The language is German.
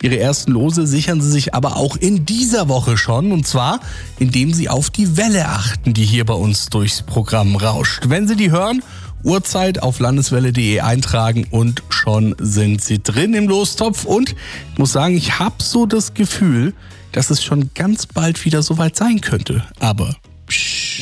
Ihre ersten Lose sichern Sie sich aber auch in dieser Woche schon. Und zwar, indem Sie auf die Welle achten, die hier bei uns durchs Programm rauscht. Wenn Sie die hören, Uhrzeit auf landeswelle.de eintragen und schon sind Sie drin im Lostopf. Und ich muss sagen, ich habe so das Gefühl, dass es schon ganz bald wieder soweit sein könnte. Aber